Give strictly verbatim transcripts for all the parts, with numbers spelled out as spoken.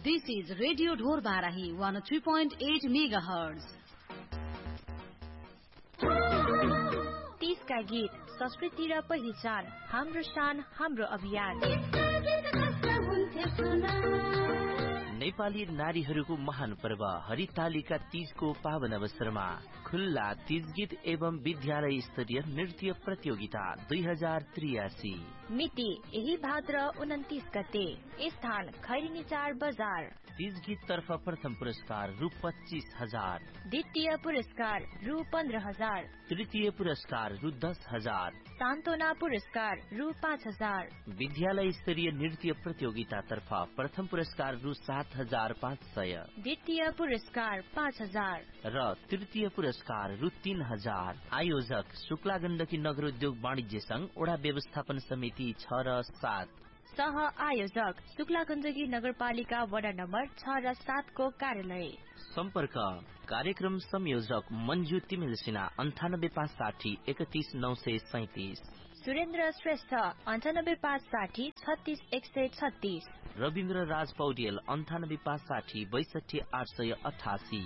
This is Radio Dhor Barahi one oh three point eight megahertz. तीसका गीत संस्कृति र पहिचान हाम्रो शान हाम्रो अभियान। नेपाली नारीहरूको महान पर्व हरितालिका तीजको पावन अवसरमा खुल्ला तीज गीत एवं विद्यालय स्तरीय नृत्य प्रतियोगिता दुई हजार त्रियासी मिति यही भाद्र उन्तीस गते, स्थान खैरिनी चार बजार। तीज गीत तर्फ प्रथम पुरस्कार रु पच्चीस हजार, द्वितीय पुरस्कार रु पन्ध्र हजार, तृतीय पुरस्कार रु दस हजार, सान्त्वना पुरस्कार रु पाँच हजार। विद्यालय स्तरीय नृत्य प्रतियोगिता तर्फ प्रथम पुरस्कार रु सात हजार पाँच सय, द्वितीय पुरस्कार पाँच हजार र तृतीय पुरस्कार रु तीन हजार। आयोजक शुक्ला गण्डकी नगर उद्योग वाणिज्य संघ वडा व्यवस्थापन समिति छ र सात। सह आयोजक शुक्ला गण्डकी नगरपालिका वडा नम्बर छ र सात को कार्यालय। सम्पर्क कार्यक्रम संयोजक मंजू तिमिल सिन्हा अन्ठानब्बे पाँच साठी एकतीस नौ सय सैतिस, सुरेन्द्र श्रेष्ठ अन्ठानब्बे पाँच साठी छत्तीस एक सय छत्तीस, रविन्द्र राज पौडेल अन्ठानब्बे पाँच साठी बैसठी आठ सय अठासी।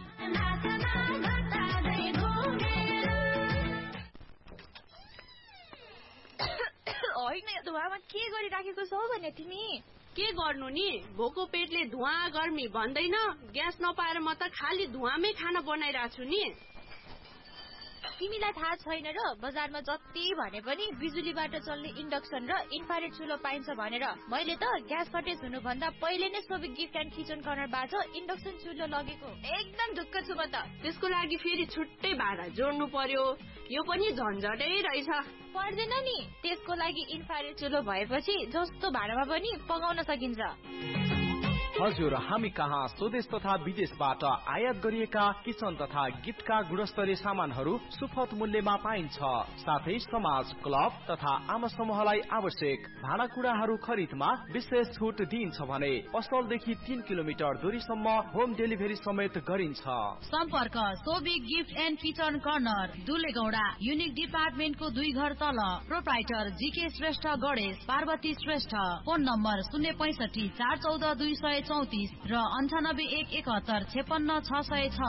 होइन धुवामा के गरिराखेको छौ भने तिमी? के गर्नु नि, भोको पेटले धुवा गर्मी भन्दैन, ग्यास नपाएर म त खाली धुवामै खाना बनाइरहेको छु नि। तिमीलाई थाहा छैन र बजारमा जति भने पनि बिजुलीबाट चल्ने इन्डक्सन र इन्फ्रारेड चुलो पाइन्छ भनेर मैले त ग्यास सर्टेज हुनुभन्दा पहिले नै सोभिक गिफ्ट एन्ड किचन कर्नरबाट इन्डक्सन चुलो लगेको। एकदम ढुक्क छु म त। त्यसको लागि फेरि छुट्टै भाडा जोड्नु पर्यो, यो पनि झन्झटै रहेछ। पर्दैन नि, त्यसको लागि इन्फ्रारेड चुलो भएपछि जस्तो भाडामा पनि पकाउन सकिन्छ। हजुर, हामी कहाँ स्वदेश तथा विदेशबाट आयात गरिएका किचन तथा गिफ्टका गुणस्तरीय सामानहरू सुपथ मूल्यमा पाइन्छ। साथै समाज, क्लब तथा आम समूहलाई आवश्यक भाँडाकुँडाहरू खरिदमा विशेष छुट दिइन्छ भने पसलदेखि तीन किलोमिटर दूरीसम्म होम डेलिभरी समेत गरिन्छ। सम्पर्क सोभिक gift and kitchen corner, दुलेगौडा, unique डिपार्टमेन्टको दुई घर तल। Proprietor GK Shrestha Ganesh, Parvati Shrestha. Phone number शून्य पैसठी चार चौध दुई सय चौतिस र अन्ठानब्बे एक एकहत्तर छेपन्न छ सय छ।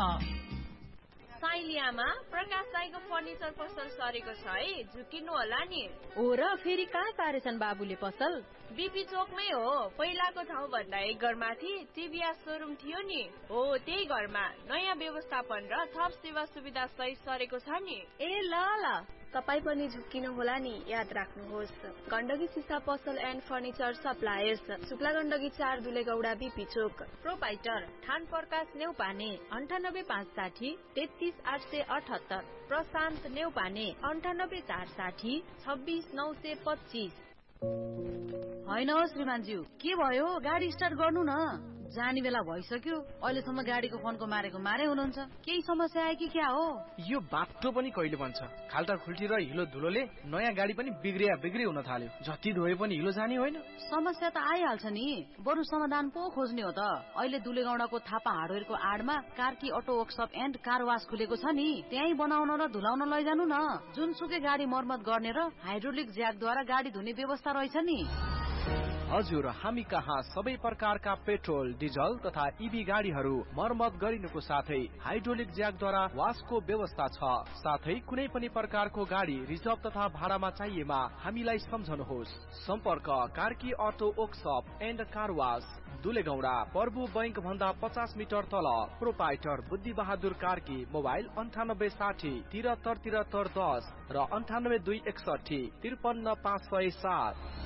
साइलियामा प्रकाश साईको फर्निचर पसल सरेको छ है, झुकिनु होला नि। हो र फेरि कहाँ सारेछन् बाबुले पसल? बीपी चोकमै हो, पहिलाको ठाउँ भन्दा एक घर माथि टिभीएस सोरुम थियो नि, हो त्यही घरमा नयाँ व्यवस्थापन र थप सेवा सुविधा सहित सरेको छ नि। ए ल ल, तपाई पनि झुक्किनु होला नि, याद राख्नुहोस्। गण्डकी सिसा पसल and furniture suppliers, Shukla Gandaki चार, दुलेगौडा, बीपी चोक। प्रोपाइटर ठान प्रकाश नेउपाने अन्ठानब्बे पाँच साठी तेत्तीस आठ सय अठहत्तर, प्रशान्त नेउपाने अन्ठानब्बे चार साठी छब्बिस नौ सय पच्चीस। होइन हो श्रीमानज्यू, के भयो? गाडी स्टार्ट गर्नु न, जाने बेला भइसक्यो। अहिलेसम्म गाडीको फोनको मारेको मारे हुनुहुन्छ। केही समस्या आयो कि क्या हो? यो बाटो पनि कहिले बन्छ? खाल्टा खुल्टी र हिलो धुलोले नयाँ गाडी पनि बिग्रिया बिग्री हुन थाल्यो। जति धोए पनि हिलो जाने होइन। समस्या त आइहाल्छ नि, बरु समाधान पो खोज्ने हो त। अहिले दुलेगौडाको Thapa हार्डवेयरको आडमा Karki auto workshop and car वास खुलेको छ नि, त्यही बनाउन र धुलाउन लैजानु न। जुनसुकै गाडी मर्मत गर्ने र हाइड्रोलिक ज्याकद्वारा गाडी धुने व्यवस्था रहेछ नि। हजुर, हामी कहाँ सबै प्रकारका पेट्रोल, डिजल तथा इभी गाडीहरू मर्मत गरिनुको साथै हाइड्रोलिक ज्याकद्वारा वासको व्यवस्था छ। साथै कुनै पनि प्रकारको गाडी रिजर्भ तथा भाडामा चाहिएमा हामीलाई सम्झनुहोस्। सम्पर्क Karki auto workshop and car वास, दुलेगौडा, प्रभु बैंक भन्दा पचास मिटर तल। प्रोपाइटर बुद्धि बहादुर कार्की। मोबाइल अन्ठानब्बे साठी तिहत्तर तिहत्तर दस र अन्ठानब्बे दुई एकसठी त्रिपन्न पाँच सय सात।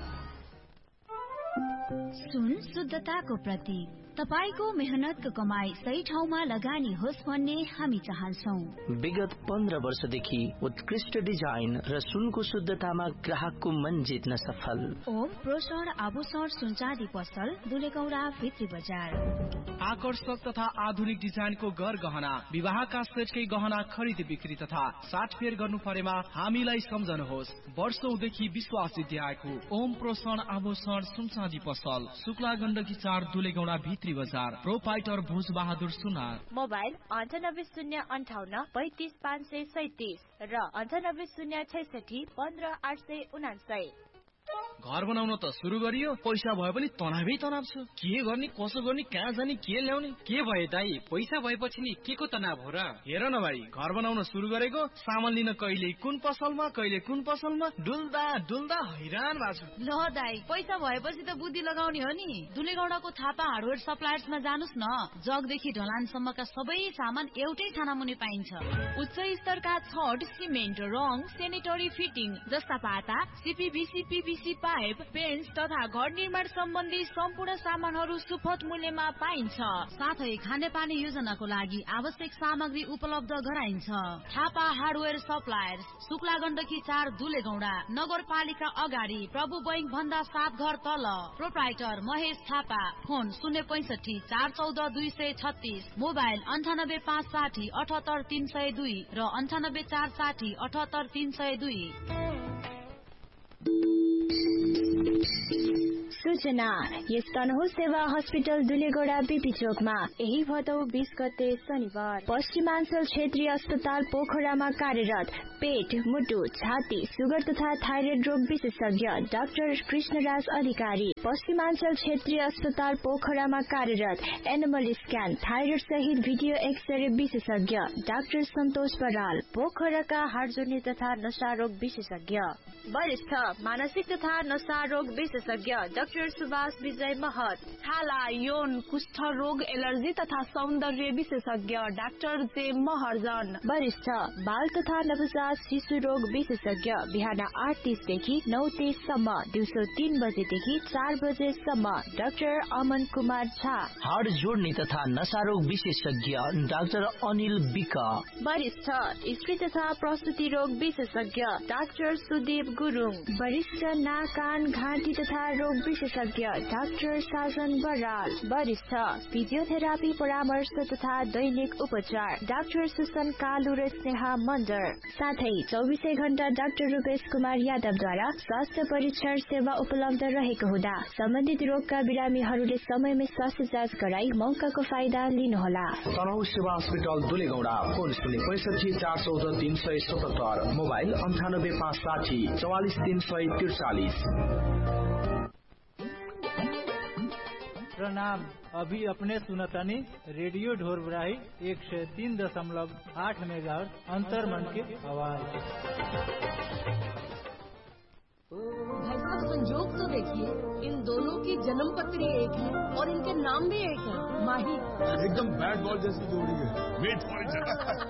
सुन शुद्धताको प्रतीक, तपाईको मेहनतको कमाई सही ठाउँमा लगानी होस् भन्ने हामी चाहन्छौं। विगत पन्ध्र वर्षदेखि उत्कृष्ट डिजाइन र सुनको शुद्धतामा ग्राहकको मन जित्न सफल ओम प्रोषण आभूषण सुनचाँदी पसल, दुलेगौडा, भित्री बजार। आकर्षक तथा आधुनिक डिजाइनको गर गहना, विवाहका सेटकै गहना खरिद बिक्री तथा साटफेर गर्नु परेमा हामीलाई सम्झनुहोस्। वर्षौंदेखि विश्वास जित्दै आएको ओम प्रोषण आभूषण सुनचाँदी पसल, शुक्ला गण्डकी चार, दुलेगौडा, भित्री बजार। प्रोपाइटर भोज बहादुर सुनार। मोबाइल अन्ठानब्बे शून्य अन्ठाउन्न पैंतिस पाँच सय सैतिस र अन्ठानब्बे शून्य छैसठी पन्ध्र आठ सय उनासय। घर बनाउन त सुरु गरियो, पैसा भए पनि तनावै तनाव छ। के गर्ने, कसो गर्ने, कहाँ जाने, के ल्याउने? के भयो दाइ, पैसा भएपछि नि के को तनाव हो र? हेर न भाइ, घर बनाउन सुरु गरेको, सामान लिन कहिले कुन पसलमा कहिले कुन पसलमा डुल्दा डुल्दा हैरान भएको छु। ल दाइ, पैसा भएपछि त बुद्धि लगाउने हो नि। दुलेगौडाको थापा हार्डवेयर सप्लायर्समा जानुस् न। जगदेखि ढलानसम्मका सबै सामान एउटै छानामुनि पाइन्छ। उच्च स्तरका छड, सिमेन्ट, रङ, सेनेटरी फिटिङ जस्ता पाता, सीपीभीसी, पीवीसी पाइप, पेन्स तथा घर निर्माण सम्बन्धी सम्पूर्ण सामानहरू सुपथ मूल्यमा पाइन्छ। साथै खानेपानी योजनाको लागि आवश्यक सामग्री उपलब्ध गराइन्छ। थापा हार्डवेयर सप्लायर्स, शुक्ला गण्डकी चार, दुलेगौडा, नगरपालिका अगाडि, प्रभु बैंक भन्दा सात घर तल। प्रोप्राइटर महेश थापा। फोन शून्य पैंसठी चार चौध दुई सय छत्तीस, मोबाइल अन्ठानब्बे पाँच साठी अठहत्तर तीन सय दुई र अन्ठानब्बे चार साठी अठहत्तर तीन सय दुई। सूचना, यस तनहुँ सेवा हस्पिटल दुलेगौडा बीपी चोकमा यही भदौ बीस गते शनिबार पश्चिमाञ्चल क्षेत्रीय अस्पताल पोखरामा कार्यरत पेट, मुटु, छाती, सुगर तथा थाइरोइड रोग विशेषज्ञ डाक्टर कृष्णराज अधिकारी, पश्चिमाञ्चल क्षेत्रीय अस्पताल पोखरामा कार्यरत एनिमल स्क्यान, थाइरोइड सहित भिडियो एक्सरे विशेषज्ञ डाक्टर सन्तोष बराल, पोखराका हाडजोर्नी तथा नशा रोग विशेषज्ञ, वरिष्ठ मानसिक तथा नशा रोग विशेषज्ञ डाक्टर सुभाष विजय महत, छाला, यौन, कुष्ठ रोग, एलर्जी तथा सौन्दर्य विशेषज्ञ डाक्टर जे महर्जन, वरिष्ठ बाल तथा नवजात शिशु रोग विशेषज्ञ बिहान आठ तीसदेखि नौ तीससम्म, दिउँसो तीन बजेदेखि चार बजेसम्म डाक्टर अमन कुमार झा, हाड जोड्ने तथा नशा रोग विशेषज्ञ डाक्टर अनिल विक, वरिष्ठ स्त्री तथा प्रसुति रोग विशेषज्ञ डाक्टर सुदीप गुरुङ, वरिष्ठ नाक, कान, घाँटी तथा रोग विशेषज्ञ डाक्टर साजन बराल, वरिष्ठ फिजियोथेरापी परामर्श तथा दैनिक उपचार डाक्टर सुसन कालु र स्नेहा मण्डर, साथै चौबिसै घण्टा डाक्टर रूपेश कुमार यादवद्वारा स्वास्थ्य परीक्षण सेवा उपलब्ध रहेको हुँदा सम्बन्धित रोगका बिरामीहरूले समयमै स्वास्थ्य जाँच गराई मौकाको फाइदा लिनुहोला। तनहुँ सेवा हस्पिटल दुलेगौडा, फोन शून्य पैंसठी चार चौध तीन सय सतहत्तर, मोबाइल अंठानब्बे पाँच साठी चौवालीस तीन सय तिरचालीस। प्रणाम, अभी अपने सुनतानी रेडियो ढोरबराही एक सौ तीन दशमलव आठ मेगाहर्ट्ज अंतरमन की आवाज। भाई साहब, संजोग तो देखिए, इन दोनों की जन्म पत्री एक है और इनके नाम भी एक है, माही। एकदम बैट बॉल जैसी जोड़ी है। Weight for it.